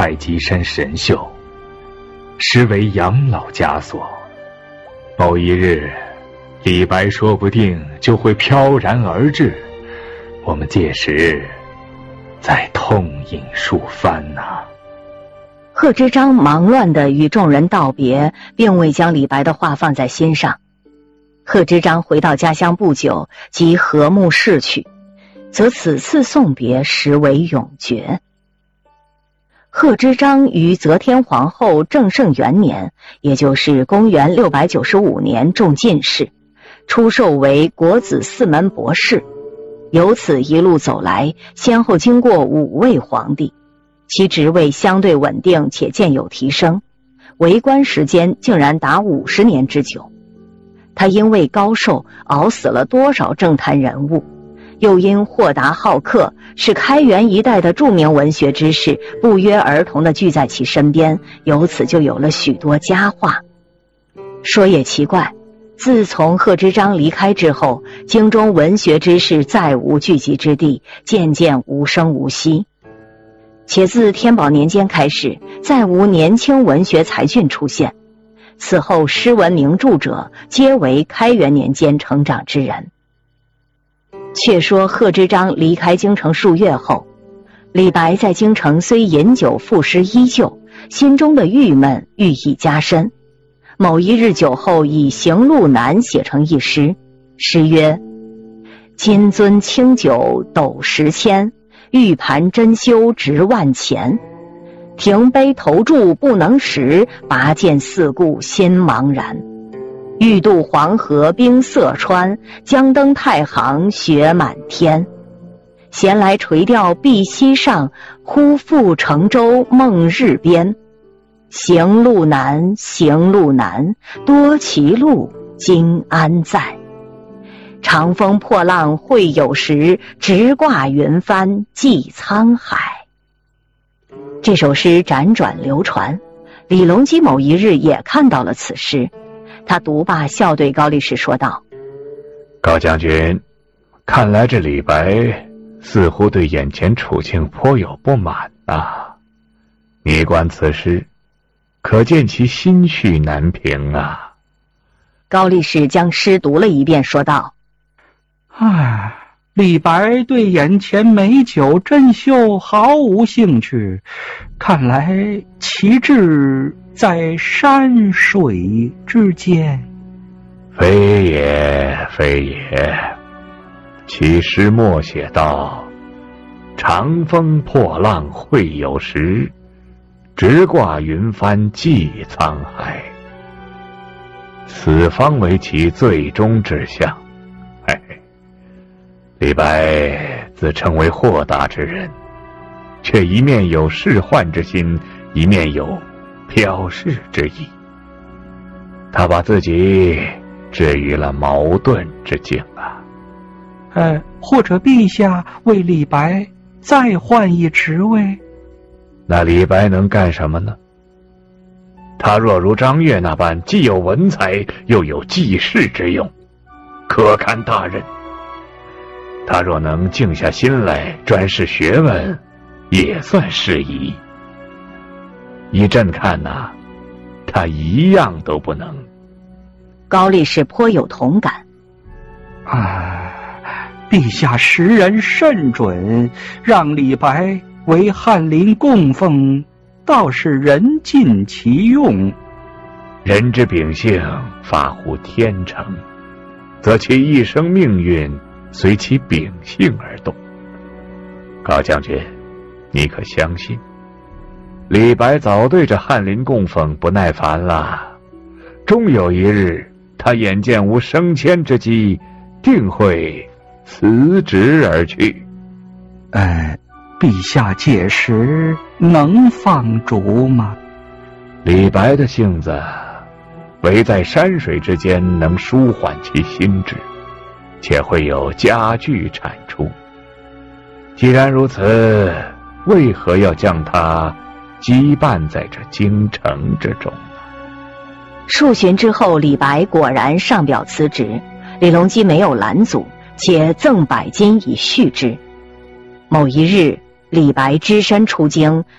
会稽山神秀，实为养老枷锁。某一日，李白说不定就会飘然而至，我们届时再痛饮数番呐。 贺知章忙乱地与众人道别，并未将李白的话放在心上。贺知章回到家乡不久，即和睦逝去，则此次送别实为永绝。贺知章于则天皇后正圣元年，也就是公元695年中进士，出授为国子四门博士。由此一路走来，先后经过5位皇帝，其职位相对稳定且渐有提升，为官时间竟然达50年之久。他因为高寿熬死了多少政坛人物，又因豁达好客，使开元一代的著名文学知识不约而同地聚在其身边，由此就有了许多佳话。说也奇怪，自从贺知章离开之后，京中文学知识再无聚集之地，渐渐无声无息。且自天宝年间开始，再无年轻文学才俊出现，此后诗文名著者皆为开元年间成长之人。却说贺知章离开京城数月后，李白在京城虽饮酒赋诗依旧，心中的郁闷愈益加深。某一日酒后，以行路难写成一诗，诗曰：金樽清酒斗10千，玉盘珍羞值万钱。停杯投箸不能食，拔剑四顾心茫然。欲渡黄河冰塞川，将登太行雪满天。闲来垂钓碧溪上，忽复乘舟梦日边。行路难，行路难，多歧路，今安在？长风破浪会有时，直挂云帆济沧海。这首诗辗转流传，李隆基某一日也看到了此诗，他读罢笑对高力士说道： 高将军，看来这李白似乎对眼前处境颇有不满啊。你观此诗，可见其心绪难平啊。 高力士将诗读了一遍，说道： 李白对眼前美酒珍馐毫无兴趣，看来其志在山水之间。 非也，非也。其诗末写道：长风破浪会有时，直挂云帆济沧海。此方为其最终志向。李白自称为豁达之人，却一面有仕宦之心，一面有飘逝之意。他把自己置于了矛盾之境啊。 或者陛下为李白再换一职位？ 那李白能干什么呢？他若如张悦那般，既有文才，又有济世之用，可堪大任。他若能静下心来专事学问，也算适宜。依朕看呐，他一样都不能。 高力士颇有同感。 陛下识人甚准，让李白为翰林供奉，倒是人尽其用。 人之秉性发乎天成，则其一生命运随其秉性而动。高将军，你可相信，李白早对着翰林供奉不耐烦了，终有一日，他眼见无升迁之机，定会辞职而去。 陛下届时能放逐吗？ 李白的性子，唯在山水之间能舒缓其心智，且会有佳句产出。既然如此，为何要将他羁绊在这京城之中呢？ 数旬之后，李白果然上表辞职，李隆基没有拦阻，且赠100金以续之。某一日，李白只身出京，